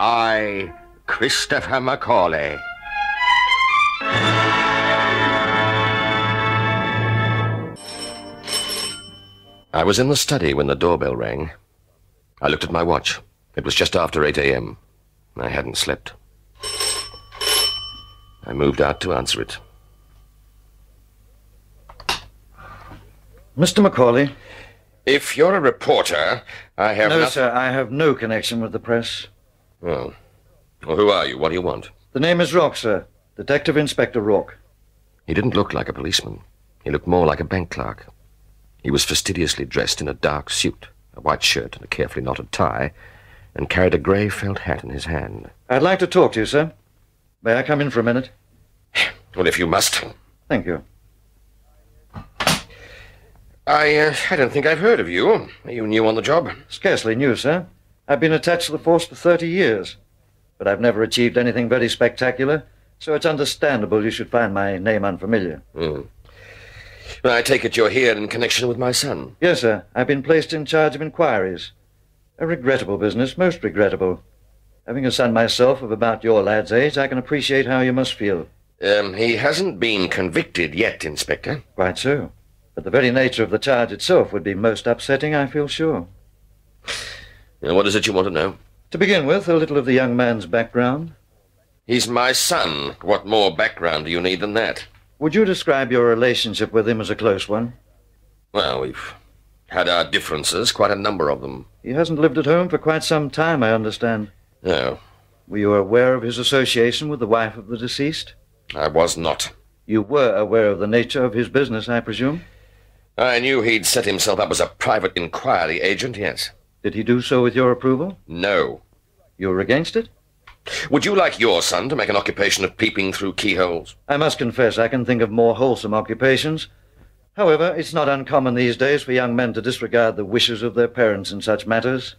I, Christopher Macaulay. I was in the study when the doorbell rang. I looked at my watch. It was just after 8 a.m. I hadn't slept. I moved out to answer it. Mr. Macaulay. If you're a reporter, I have No, sir, I have no connection with the press. Oh. Well, who are you? What do you want? The name is Rourke, sir. Detective Inspector Rourke. He didn't look like a policeman. He looked more like a bank clerk. He was fastidiously dressed in a dark suit, a white shirt and a carefully knotted tie, and carried a grey felt hat in his hand. I'd like to talk to you, sir. May I come in for a minute? Well, if you must. Thank you. I don't think I've heard of you. Are you new on the job? Scarcely new, sir. I've been attached to the force for 30 years. But I've never achieved anything very spectacular, so it's understandable you should find my name unfamiliar. Well, I take it you're here in connection with my son. Yes, sir. I've been placed in charge of inquiries. A regrettable business, most regrettable. Having a son myself of about your lad's age, I can appreciate how you must feel. He hasn't been convicted yet, Inspector. Quite so. But the very nature of the charge itself would be most upsetting, I feel sure. What is it you want to know? To begin with, a little of the young man's background. He's my son. What more background do you need than that? Would you describe your relationship with him as a close one? Well, we've had our differences, quite a number of them. He hasn't lived at home for quite some time, I understand. No. Were you aware of his association with the wife of the deceased? I was not. You were aware of the nature of his business, I presume? I knew he'd set himself up as a private inquiry agent, yes. Did he do so with your approval? No. You were against it? Would you like your son to make an occupation of peeping through keyholes? I must confess I can think of more wholesome occupations. However, it's not uncommon these days for young men to disregard the wishes of their parents in such matters.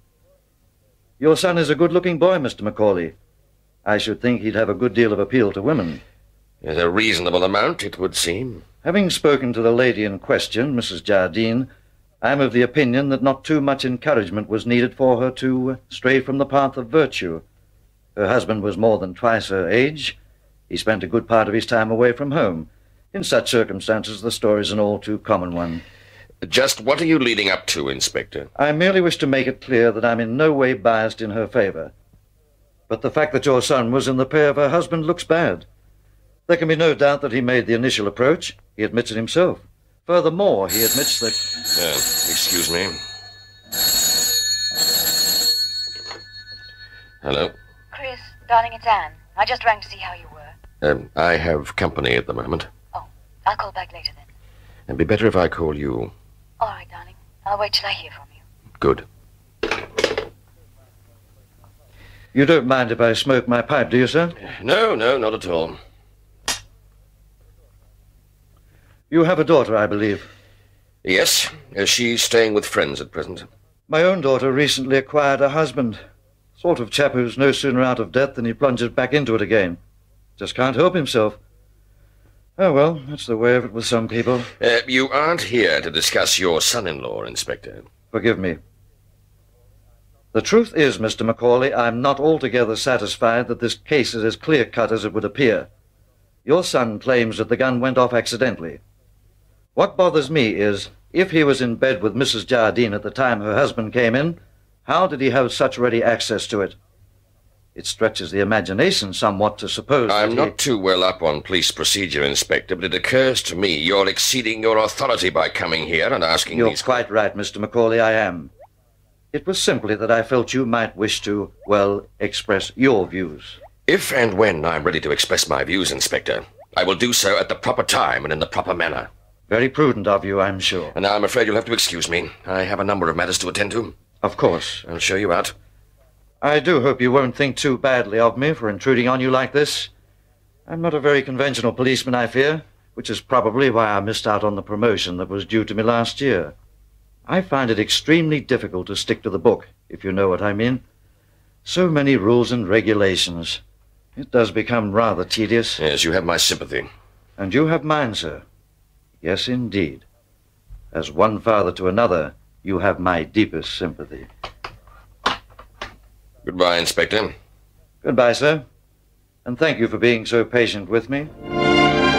Your son is a good-looking boy, Mr. Macaulay. I should think he'd have a good deal of appeal to women. There's a reasonable amount, it would seem. Having spoken to the lady in question, Mrs. Jardine, I am of the opinion that not too much encouragement was needed for her to stray from the path of virtue. Her husband was more than twice her age. He spent a good part of his time away from home. In such circumstances, the story's an all too common one. Just what are you leading up to, Inspector? I merely wish to make it clear that I'm in no way biased in her favor. But the fact that your son was in the pay of her husband looks bad. There can be no doubt that he made the initial approach. He admits it himself. Furthermore, he admits that... Excuse me. Hello? Chris, darling, it's Anne. I just rang to see how you were. I have company at the moment. Oh, I'll call back later then. It'd be better if I call you. All right, darling. I'll wait till I hear from you. Good. You don't mind if I smoke my pipe, do you, sir? No, not at all. You have a daughter, I believe. Yes, she's staying with friends at present. My own daughter recently acquired a husband. Sort of chap who's no sooner out of debt than he plunges back into it again. Just can't help himself. Oh, well, that's the way of it with some people. You aren't here to discuss your son-in-law, Inspector. Forgive me. The truth is, Mr. Macaulay, I'm not altogether satisfied that this case is as clear-cut as it would appear. Your son claims that the gun went off accidentally. What bothers me is, if he was in bed with Mrs. Jardine at the time her husband came in, how did he have such ready access to it? It stretches the imagination somewhat to suppose I'm not too well up on police procedure, Inspector, but it occurs to me you're exceeding your authority by coming here and asking You're these... quite right, Mr. Macaulay, I am. It was simply that I felt you might wish to, well, express your views. If and when I'm ready to express my views, Inspector, I will do so at the proper time and in the proper manner. Very prudent of you, I'm sure. And now I'm afraid you'll have to excuse me. I have a number of matters to attend to. Of course. I'll show you out. I do hope you won't think too badly of me for intruding on you like this. I'm not a very conventional policeman, I fear, which is probably why I missed out on the promotion that was due to me last year. I find it extremely difficult to stick to the book, if you know what I mean. So many rules and regulations. It does become rather tedious. Yes, you have my sympathy. And you have mine, sir. Yes, indeed. As one father to another, you have my deepest sympathy. Goodbye, Inspector. Goodbye, sir. And thank you for being so patient with me.